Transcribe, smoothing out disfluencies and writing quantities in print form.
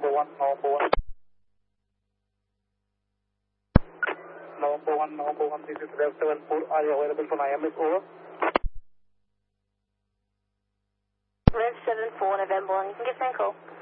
November 1. November 1, 6674, are you available for IMS? Over. Rev 74, November 1, you can give me a call.